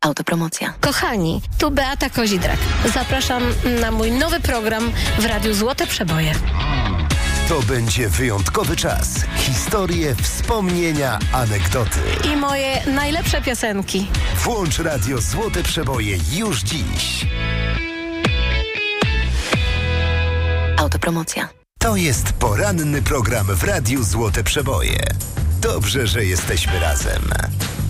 Autopromocja. Kochani, tu Beata Kozidrak. Zapraszam na mój nowy program w Radiu Złote Przeboje. To będzie wyjątkowy czas. Historie, wspomnienia, anegdoty. I moje najlepsze piosenki. Włącz Radio Złote Przeboje już dziś. Autopromocja. To jest poranny program w Radiu Złote Przeboje. Dobrze, że jesteśmy razem.